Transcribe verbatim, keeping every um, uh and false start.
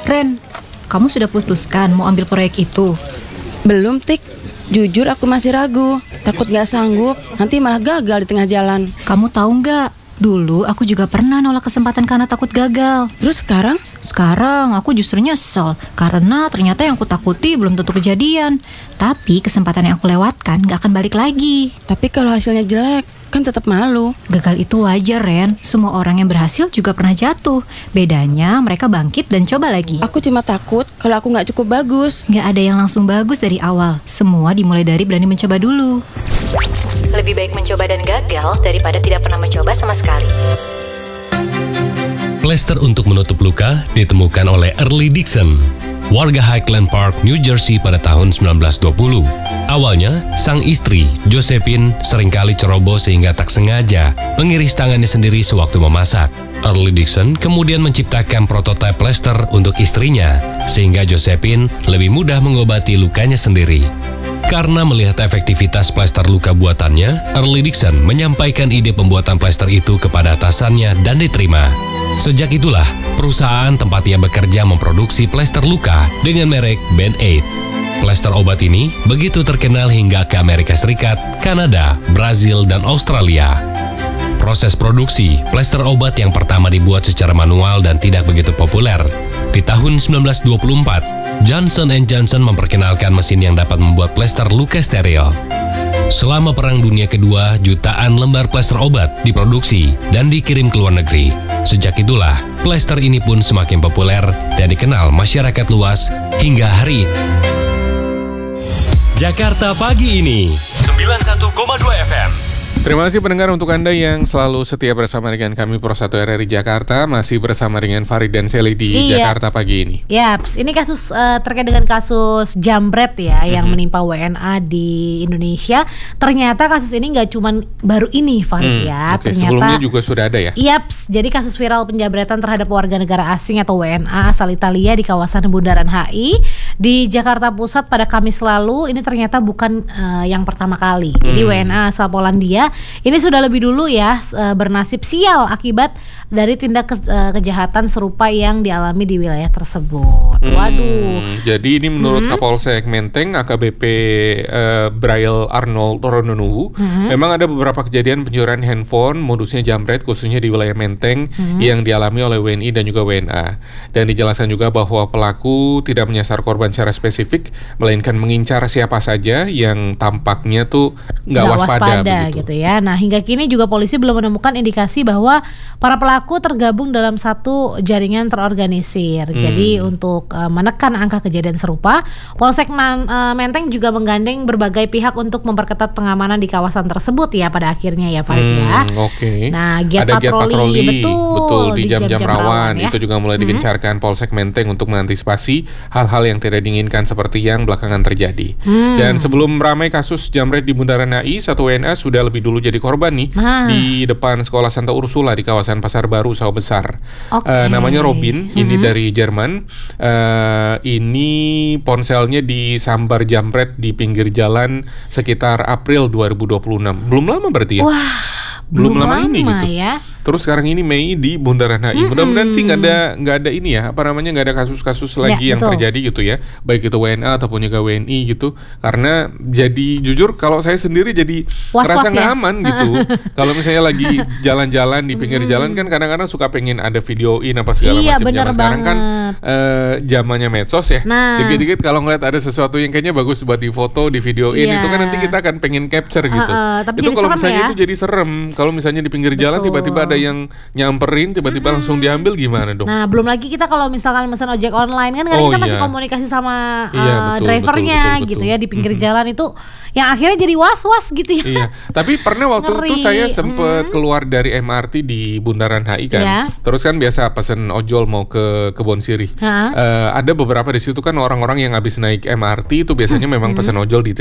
Ren, kamu sudah putuskan mau ambil proyek itu? Belum, Tik. Jujur aku masih ragu. Takut gak sanggup, nanti malah gagal di tengah jalan. Kamu tahu nggak? Dulu aku juga pernah nolak kesempatan karena takut gagal. Terus sekarang? Sekarang aku justru nyesel karena ternyata yang kutakuti belum tentu kejadian. Tapi kesempatan yang aku lewatkan gak akan balik lagi. Tapi kalau hasilnya jelek, kan tetap malu. Gagal itu wajar, Ren. Semua orang yang berhasil juga pernah jatuh. Bedanya mereka bangkit dan coba lagi. Aku cuma takut kalau aku gak cukup bagus. Gak ada yang langsung bagus dari awal. Semua dimulai dari berani mencoba dulu. Lebih baik mencoba dan gagal daripada tidak pernah mencoba sama sekali. Plester untuk menutup luka ditemukan oleh Early Dixon, warga Highland Park, New Jersey pada tahun sembilan belas dua puluh. Awalnya, sang istri, Josephine, seringkali ceroboh sehingga tak sengaja mengiris tangannya sendiri sewaktu memasak. Early Dixon kemudian menciptakan prototipe plester untuk istrinya, sehingga Josephine lebih mudah mengobati lukanya sendiri. Karena melihat efektivitas plester luka buatannya, Early Dixon menyampaikan ide pembuatan plester itu kepada atasannya dan diterima. Sejak itulah, perusahaan tempat ia bekerja memproduksi plester luka dengan merek Band-Aid. Plester obat ini begitu terkenal hingga ke Amerika Serikat, Kanada, Brazil, dan Australia. Proses produksi plester obat yang pertama dibuat secara manual dan tidak begitu populer. Di tahun sembilan belas dua puluh empat, Johnson and Johnson memperkenalkan mesin yang dapat membuat plester luka steril. Selama Perang Dunia Kedua, jutaan lembar plester obat diproduksi dan dikirim ke luar negeri. Sejak itulah, plester ini pun semakin populer dan dikenal masyarakat luas hingga hari ini. Jakarta Pagi ini, sembilan puluh satu koma dua F M. Terima kasih pendengar untuk Anda yang selalu setia bersama dengan kami Pro satu R R I Jakarta. Masih bersama dengan Farid dan Sally di iya. Jakarta Pagi ini. Yaps, ini kasus uh, terkait dengan kasus jambret ya mm-hmm. yang menimpa W N A di Indonesia. Ternyata kasus ini nggak cuma baru ini Farid mm, ya. Okay. Ternyata sebelumnya juga sudah ada ya. Yaps, jadi kasus viral penjambretan terhadap warga negara asing atau W N A asal Italia di kawasan Bundaran H I di Jakarta Pusat pada Kamis lalu. Ini ternyata bukan uh, yang pertama kali. Jadi mm. W N A asal Polandia ini sudah lebih dulu ya bernasib sial akibat dari tindak ke, kejahatan serupa yang dialami di wilayah tersebut. Hmm, Waduh. Jadi ini menurut hmm. Kapolsek Menteng A K B P uh, Braille Arnold Toronunuhu, hmm. memang ada beberapa kejadian pencurian handphone modusnya jambret khususnya di wilayah Menteng hmm. yang dialami oleh W N I dan juga W N A. Dan dijelaskan juga bahwa pelaku tidak menyasar korban secara spesifik, melainkan mengincar siapa saja yang tampaknya tuh nggak waspada, waspada gitu ya. Nah, hingga kini juga polisi belum menemukan indikasi bahwa para pelaku tergabung dalam satu jaringan terorganisir. Hmm. Jadi untuk uh, menekan angka kejadian serupa, Polsek Man, uh, Menteng juga menggandeng berbagai pihak untuk memperketat pengamanan di kawasan tersebut ya pada akhirnya ya Farid hmm, ya. Oke. Okay. Nah, giat ada patroli, giat patroli betul, betul di jam-jam, jam-jam rawan, rawan ya. Itu juga mulai hmm. digencarkan Polsek Menteng untuk mengantisipasi hal-hal yang tidak diinginkan seperti yang belakangan terjadi. Hmm. Dan sebelum ramai kasus jambret di Bundaran H I, satu W N A sudah lebih dulu jadi korban nih ah. di depan sekolah Santa Ursula di kawasan Pasar Baru Sawah Besar. Okay. Uh, namanya Robin, mm-hmm. ini dari Jerman. Uh, ini ponselnya disambar jambret di pinggir jalan sekitar April dua ribu dua puluh enam. Belum lama berarti ya? Wah, belum, belum lama, lama ini gitu. Ya. Terus sekarang ini Mei di Bundaran H I. Mm-hmm. Mudah-mudahan sih nggak ada nggak ada ini ya, apa namanya nggak ada kasus-kasus lagi ya, yang betul. terjadi gitu ya, baik itu W N A ataupun juga W N I gitu. Karena jadi jujur kalau saya sendiri jadi Was-was ngerasa nggak ya? aman gitu. Kalau misalnya lagi jalan-jalan di pinggir mm-hmm. jalan kan kadang-kadang suka pengen ada videoin apa segala iya, macam. Zaman sekarang kan uh, zamannya medsos ya. Nah. Dikit-dikit kalau ngeliat ada sesuatu yang kayaknya bagus buat difoto, di videoin yeah. itu kan nanti kita akan pengen capture gitu. Uh, uh, itu kalau misalnya ya? itu jadi serem. Kalau misalnya di pinggir betul. jalan tiba-tiba ada yang nyamperin tiba-tiba mm-hmm. langsung diambil gimana dong? Nah, belum lagi kita kalau misalkan pesan ojek online kan kadang oh, kita masih iya. komunikasi sama uh, iya, betul, drivernya betul, betul, gitu betul. ya di pinggir mm-hmm. jalan itu yang akhirnya jadi was-was gitu ya. Iya, tapi pernah waktu Ngeri. itu saya sempet mm-hmm. keluar dari M R T di Bundaran H I kan. Yeah. Terus kan biasa pesen ojol mau ke Kebon Sirih. Uh-huh. Uh, ada beberapa di situ kan orang-orang yang habis naik M R T itu biasanya mm-hmm. memang pesen ojol di